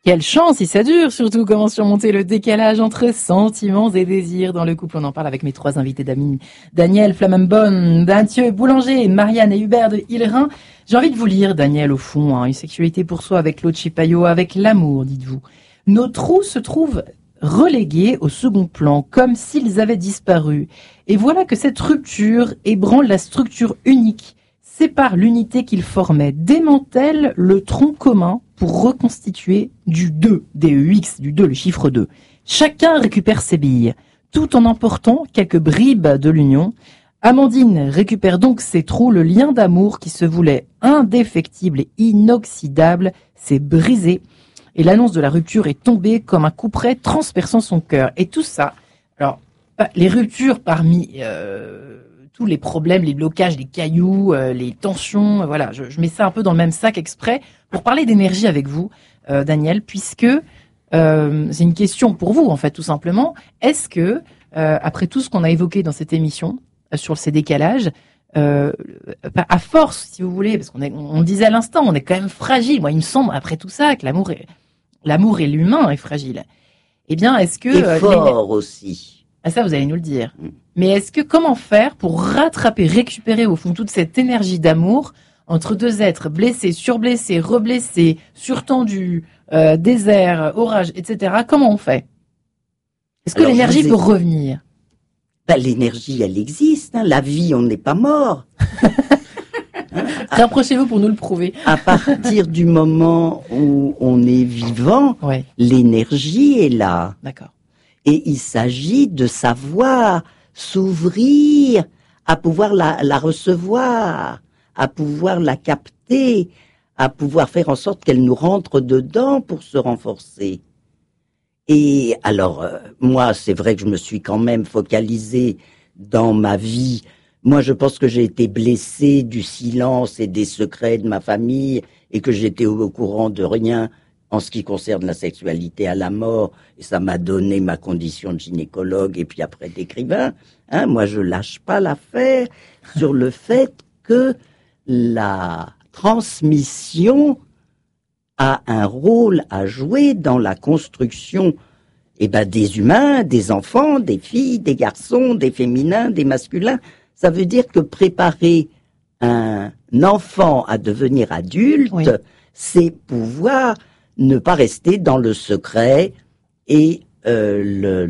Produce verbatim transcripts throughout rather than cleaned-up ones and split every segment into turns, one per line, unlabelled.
Quelle chance si ça dure, surtout comment surmonter le décalage entre sentiments et désirs dans le couple. On en parle avec mes trois invités d'amis, Daniel Flammenbonne, Mathieu Boulanger, Marianne et Hubert de Hillerin. J'ai envie de vous lire, Daniel, au fond, hein, une sexualité pour soi avec l'autre chipayo, avec l'amour, dites-vous. Nos trous se trouvent relégués au second plan, comme s'ils avaient disparu. Et voilà que cette rupture ébranle la structure unique, sépare l'unité qu'ils formaient, démantèle le tronc commun pour reconstituer du deux, D E X, du deux, le chiffre deux. Chacun récupère ses billes, tout en emportant quelques bribes de l'union. Amandine récupère donc ses trous, le lien d'amour qui se voulait indéfectible et inoxydable s'est brisé. Et l'annonce de la rupture est tombée comme un couperet transperçant son cœur. Et tout ça, alors, les ruptures parmi euh, tous les problèmes, les blocages, les cailloux, euh, les tensions, euh, voilà, je, je mets ça un peu dans le même sac exprès pour parler d'énergie avec vous, euh, Daniel, puisque euh, c'est une question pour vous, en fait, tout simplement. Est-ce que, euh, après tout ce qu'on a évoqué dans cette émission, euh, sur ces décalages, euh, à force, si vous voulez, parce qu'on est, on disait à l'instant, on est quand même fragile. Moi, il me semble, après tout ça, que l'amour est, l'amour et l'humain est fragile. Eh bien, est-ce que...
Et fort aussi.
Ah, ça, vous allez nous le dire. Mm. Mais est-ce que, comment faire pour rattraper, récupérer au fond toute cette énergie d'amour entre deux êtres blessés, surblessés, reblessés, surtendus, euh, désert, orage, et cetera. Comment on fait? Est-ce que Alors, l'énergie ai... peut revenir?
Ben, l'énergie, elle existe. Hein. La vie, on n'est pas mort.
hein Rapprochez-vous pour nous le prouver.
À partir du moment où on est vivant, ouais. l'énergie est là.
D'accord.
Et il s'agit de savoir s'ouvrir à pouvoir la, la recevoir, à pouvoir la capter, à pouvoir faire en sorte qu'elle nous rentre dedans pour se renforcer. Et alors, euh, moi, c'est vrai que je me suis quand même focalisée dans ma vie. Moi, je pense que j'ai été blessée du silence et des secrets de ma famille et que j'étais au, au courant de rien en ce qui concerne la sexualité à la mort. Et ça m'a donné ma condition de gynécologue et puis après d'écrivain. Hein, moi, je lâche pas l'affaire sur le fait que la transmission a un rôle à jouer dans la construction eh ben, des humains, des enfants, des filles, des garçons, des féminins, des masculins. Ça veut dire que préparer un enfant à devenir adulte, oui. c'est pouvoir ne pas rester dans le secret et euh, le,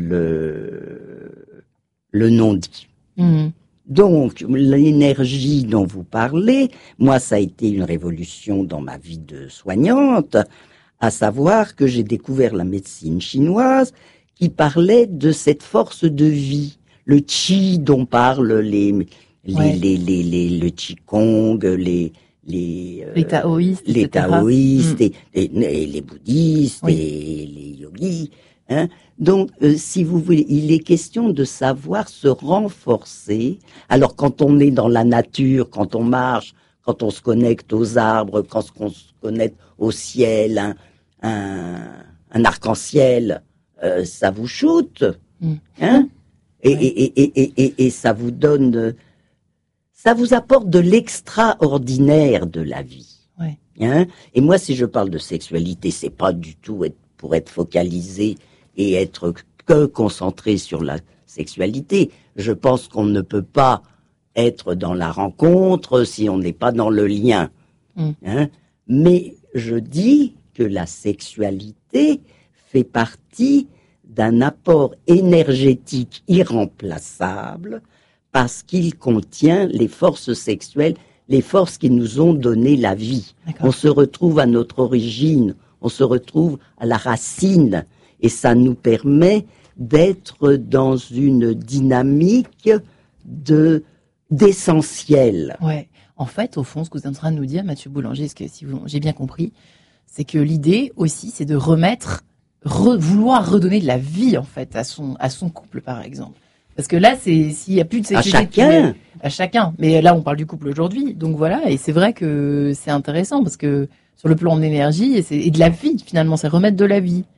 le, le non-dit. Mmh. Donc, l'énergie dont vous parlez, moi, ça a été une révolution dans ma vie de soignante, à savoir que j'ai découvert la médecine chinoise qui parlait de cette force de vie, le qi dont parlent les, les, ouais. les, les, les, le qigong, les, les,
les taoïstes,
les, taoïstes
mmh.
et, et, et les bouddhistes oui. et les yogis. Hein. Donc, euh, si vous voulez, il est question de savoir se renforcer. Alors, quand on est dans la nature, quand on marche, quand on se connecte aux arbres, quand on se connecte au ciel, un, un, un arc-en-ciel, euh, ça vous shoot, mmh. hein et, ouais. et, et, et, et, et, et ça vous donne, ça vous apporte de l'extraordinaire de la vie.
Ouais.
Hein et moi, si je parle de sexualité, c'est pas du tout être, pour être focalisé et être que concentré sur la sexualité. Je pense qu'on ne peut pas être dans la rencontre si on n'est pas dans le lien. Mm. Hein Mais je dis que la sexualité fait partie d'un apport énergétique irremplaçable parce qu'il contient les forces sexuelles, les forces qui nous ont donné la vie. D'accord. On se retrouve à notre origine, on se retrouve à la racine. Et ça nous permet d'être dans une dynamique de d'essentiel.
Ouais. En fait, au fond, ce que vous êtes en train de nous dire, Mathieu Boulanger, ce que si vous, j'ai bien compris, c'est que l'idée aussi, c'est de remettre, re, vouloir redonner de la vie en fait à son à son couple, par exemple. Parce que là, c'est s'il y a plus de sexualité,
à chacun,
mais, à chacun. Mais là, on parle du couple aujourd'hui, donc voilà. Et c'est vrai que c'est intéressant parce que sur le plan de l'énergie et, c'est, et de la vie, finalement, c'est remettre de la vie.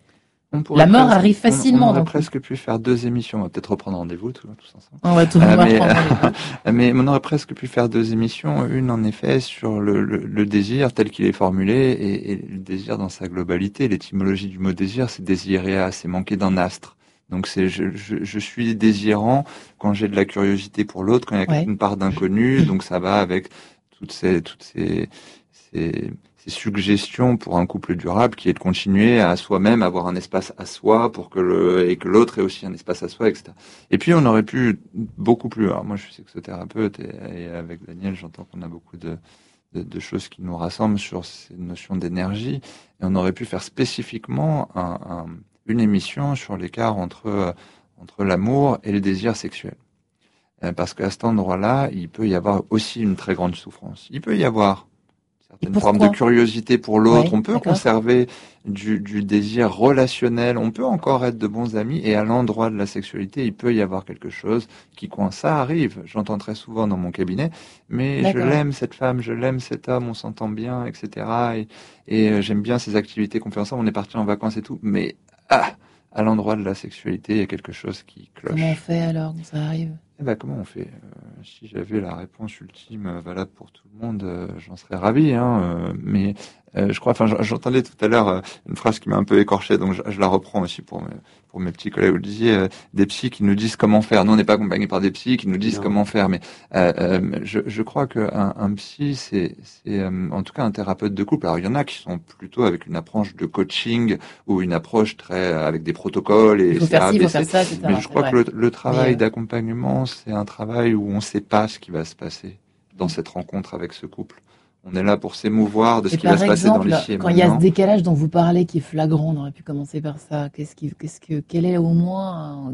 La mort presque, arrive facilement.
On, on aurait presque pu faire deux émissions. On va peut-être reprendre rendez-vous tous, tous ensemble.
On va tout
euh, mais, euh, mais on aurait presque pu faire deux émissions. Une, en effet, sur le, le, le désir tel qu'il est formulé et, et le désir dans sa globalité. L'étymologie du mot désir, c'est désiréa, c'est manquer d'un astre. Donc c'est je, je, je suis désirant quand j'ai de la curiosité pour l'autre, quand il y a ouais. une part d'inconnu. Donc ça va avec toutes ces toutes ces, ces suggestion pour un couple durable qui est de continuer à soi-même avoir un espace à soi pour que le et que l'autre ait aussi un espace à soi, et cetera. Et puis on aurait pu beaucoup plus. Alors moi je suis sexothérapeute et, et avec Daniel j'entends qu'on a beaucoup de, de de choses qui nous rassemblent sur ces notions d'énergie et on aurait pu faire spécifiquement un, un, une émission sur l'écart entre entre l'amour et le désir sexuel. Parce qu'à cet endroit-là, il peut y avoir aussi une très grande souffrance. Il peut y avoir une forme de curiosité pour l'autre, ouais, on peut d'accord. conserver du, du désir relationnel, on peut encore être de bons amis, et à l'endroit de la sexualité, il peut y avoir quelque chose qui coince. Ça arrive, j'entends très souvent dans mon cabinet, mais d'accord. je l'aime cette femme, je l'aime cet homme, on s'entend bien, et cetera. Et, et euh, j'aime bien ces activités qu'on fait ensemble, on est partis en vacances et tout, mais ah, à l'endroit de la sexualité, il y a quelque chose qui cloche.
Comment on fait alors quand ça arrive ?
Eh ben, comment on fait euh, Si j'avais la réponse ultime euh, valable pour tout le monde, euh, j'en serais ravi. Hein, euh, mais euh, je crois, enfin, j'entendais tout à l'heure euh, une phrase qui m'a un peu écorché, donc je, je la reprends aussi pour mes, pour mes petits collègues. Vous le disiez, euh, des psys qui nous disent comment faire. Nous, on n'est pas accompagnés par des psys qui nous disent non. comment faire. Mais euh, euh, je, je crois qu'un un psy, c'est, c'est euh, en tout cas un thérapeute de couple. Alors, il y en a qui sont plutôt avec une approche de coaching ou une approche très avec des protocoles et
il faut faire ci, il faut faire ça, et cetera.
Mais je crois
vrai.
que le, le travail
mais,
d'accompagnement, c'est un travail où on ne sait pas ce qui va se passer dans cette rencontre avec ce couple. On est là pour s'émouvoir de ce qui va se passer dans l'ici et maintenant.
Quand il y a ce décalage dont vous parlez qui est flagrant, on aurait pu commencer par ça. Qu'est-ce qui, qu'est-ce que, quel est au moins,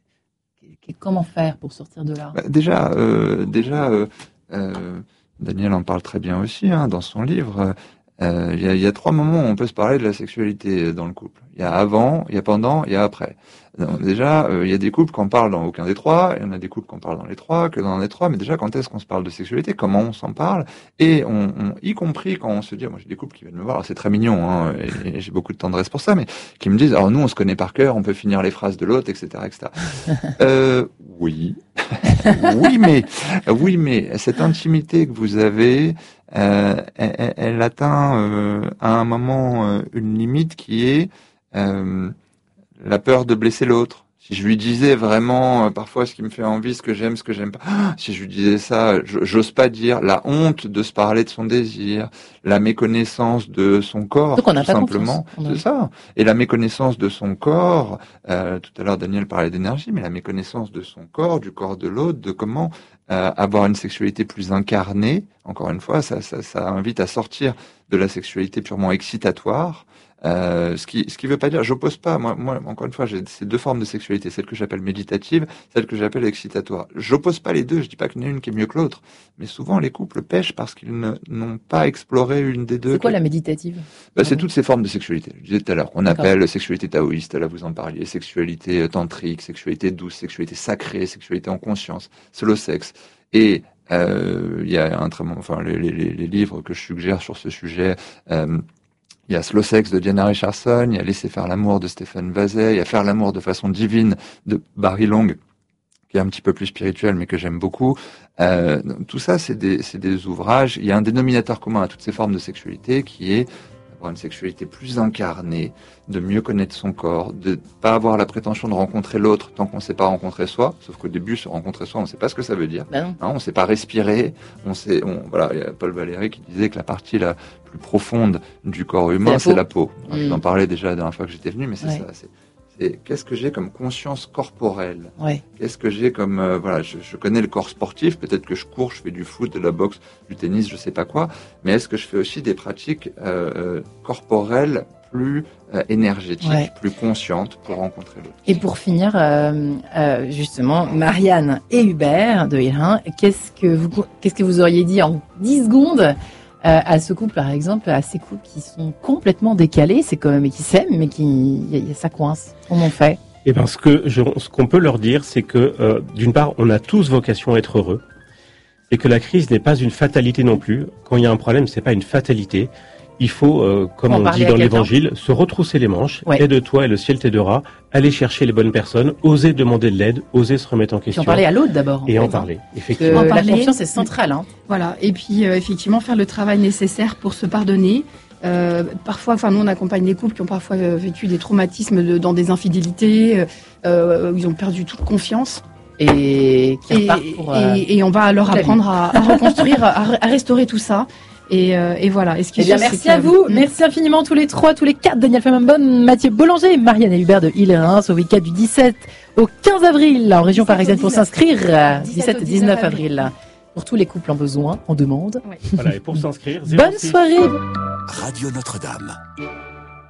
euh, comment faire pour sortir de là ?
Bah, Déjà, euh, déjà, euh, euh, Daniel en parle très bien aussi hein, dans son livre. Il euh, y, a, y a trois moments où on peut se parler de la sexualité dans le couple. Il y a avant, il y a pendant, il y a après. Donc déjà, il euh, y a des couples qu'on parle dans aucun des trois, il y en a des couples qu'on parle dans les trois, que dans les trois, mais déjà, quand est-ce qu'on se parle de sexualité, comment on s'en parle, et on, on, y compris quand on se dit, moi j'ai des couples qui viennent me voir, alors c'est très mignon, hein, et, et j'ai beaucoup de tendresse pour ça, mais qui me disent, alors nous on se connaît par cœur, on peut finir les phrases de l'autre, et cetera, et cetera. euh, oui, oui, mais, oui, mais cette intimité que vous avez, euh, elle, elle atteint euh, à un moment euh, une limite qui est euh, la peur de blesser l'autre. Si je lui disais vraiment euh, parfois ce qui me fait envie, ce que j'aime, ce que j'aime pas, ah, si je lui disais ça, j'ose pas dire la honte de se parler de son désir, la méconnaissance de son corps,
donc on n'a
tout
pas
simplement,
confiance.
C'est ça. Et la méconnaissance de son corps. Euh, tout à l'heure, Daniel parlait d'énergie, mais la méconnaissance de son corps, du corps de l'autre, de comment euh, avoir une sexualité plus incarnée. Encore une fois, ça, ça, ça invite à sortir de la sexualité purement excitatoire. Euh, ce qui, ce qui veut pas dire, j'oppose pas, moi, moi, encore une fois, j'ai ces deux formes de sexualité, celle que j'appelle méditative, celle que j'appelle excitatoire. J'oppose pas les deux, je dis pas qu'il y en a une qui est mieux que l'autre, mais souvent les couples pêchent parce qu'ils ne, n'ont pas exploré une des deux.
C'est quoi la méditative?
Bah, c'est toutes ces formes de sexualité. Je disais tout à l'heure, qu'on appelle sexualité taoïste, là vous en parliez, sexualité tantrique, sexualité douce, sexualité sacrée, sexualité en conscience, slow sex. Et, euh, il y a un très bon, enfin, les, les, les livres que je suggère sur ce sujet, euh, il y a Slow Sex de Diana Richardson, il y a Laisser faire l'amour de Stéphane Vazet, il y a Faire l'amour de façon divine de Barry Long, qui est un petit peu plus spirituel, mais que j'aime beaucoup. Euh, tout ça, c'est des, c'est des ouvrages. Il y a un dénominateur commun à toutes ces formes de sexualité qui est d'avoir une sexualité plus incarnée, de mieux connaître son corps, de pas avoir la prétention de rencontrer l'autre tant qu'on ne sait pas rencontrer soi. Sauf qu'au début, se rencontrer soi, on ne sait pas ce que ça veut dire.
Ben non.
Hein, on ne sait pas respirer. On sait, on, voilà, il y a Paul Valéry qui disait que la partie la plus profonde du corps humain, c'est la peau. C'est la peau. Mmh. Je en parlais déjà la dernière fois que j'étais venu, mais c'est ouais. ça. C'est, c'est qu'est-ce que j'ai comme conscience corporelle.
Ouais.
Qu'est-ce que j'ai comme euh, voilà, je, je connais le corps sportif. Peut-être que je cours, je fais du foot, de la boxe, du tennis, je sais pas quoi. Mais est-ce que je fais aussi des pratiques euh, corporelles plus euh, énergétiques, ouais. plus conscientes pour rencontrer l'autre?
Et pour finir, euh, euh, justement, Marianne et Hubert de Ilrin, qu'est-ce que vous qu'est-ce que vous auriez dit en dix secondes? Euh, à ce couple, par exemple, à ces couples qui sont complètement décalés, c'est quand même, et qui s'aiment, mais qui, y a, y a, ça coince. Comment on fait?
Eh ben, ce que je, ce qu'on peut leur dire, c'est que, euh, d'une part, on a tous vocation à être heureux, et que la crise n'est pas une fatalité non plus. Quand il y a un problème, c'est pas une fatalité. il faut, euh, comme
En
on
parler
dit
à
dans
quelqu'un.
l'Évangile, se retrousser les manches,
Ouais.
aide-toi et le ciel t'aidera, aller chercher les bonnes personnes, oser demander de l'aide, oser se remettre en
Puis
question.
en parler à l'autre d'abord.
et
fait,
en
hein.
parler,
Parce que
effectivement.
En
la
parler.
confiance est centrale. Hein.
Voilà. Et puis, euh, effectivement, faire le travail nécessaire pour se pardonner. Euh, parfois, enfin, nous, on accompagne des couples qui ont parfois euh, vécu des traumatismes de, dans des infidélités, euh, euh, où ils ont perdu toute confiance.
Et qui
Et,
repart pour. euh,
et, et on va leur
toute la
apprendre à, à reconstruire, à, à restaurer tout ça. Et, euh, et voilà. Et ce qui
Eh
est
bien,
sûr,
merci
c'est
à
que-
vous.
Mm.
Merci infiniment tous les trois, tous les quatre. Daniel Flamambon, Mathieu Bollanger, Marianne et Hubert de Île-et-Reims au week-end du dix-sept au quinze avril en région
dix-sept au
parisienne pour
dix-neuf.
s'inscrire. euh,
dix-sept
dix-sept
au
et dix-neuf
dix-neuf
avril. Pour tous les couples en besoin, en demande.
Voilà, et pour s'inscrire,
Bonne
zéro six
soirée.
Radio Notre-Dame.